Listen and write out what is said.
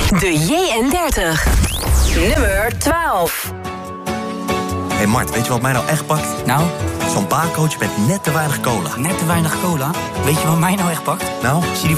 De JN30. Nummer 12. Hé Mart, weet je wat mij nou echt pakt? Nou? Zo'n baarcoach met net te weinig cola. Net te weinig cola? Weet je wat mij nou echt pakt? Nou? Zie je die